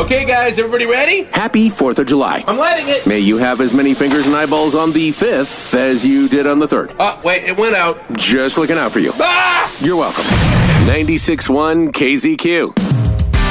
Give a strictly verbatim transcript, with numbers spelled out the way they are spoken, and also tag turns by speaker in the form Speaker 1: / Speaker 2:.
Speaker 1: Okay, guys, everybody ready?
Speaker 2: Happy fourth of July.
Speaker 1: I'm lighting it.
Speaker 2: May you have as many fingers and eyeballs on the fifth as you did on the third.
Speaker 1: Oh, wait, it went out.
Speaker 2: Just looking out for you.
Speaker 1: Ah!
Speaker 2: You're welcome. ninety-six point one K Z Q.